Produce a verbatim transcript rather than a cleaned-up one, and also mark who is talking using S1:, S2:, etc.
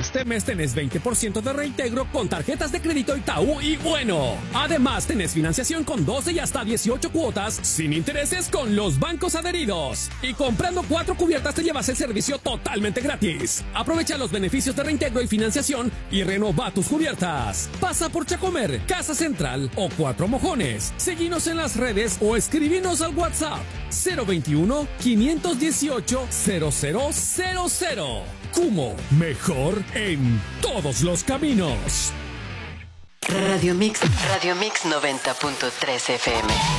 S1: Este mes tenés veinte por ciento de reintegro con tarjetas de crédito Itaú y Bueno. Además, tenés financiación con doce y hasta dieciocho cuotas sin intereses con los bancos adheridos. Y comprando cuatro cubiertas te llevas el servicio totalmente gratis. Aprovecha los beneficios de reintegro y financiación y renova tus cubiertas. Pasa por Chacomer, Casa Central o Cuatro Mojones. Seguinos en las redes o escribinos al WhatsApp cero veintiuno, quinientos dieciocho, cero cero cero cero. Kumo, mejor en todos los caminos.
S2: Radio Mix, Radio Mix noventa punto tres F M.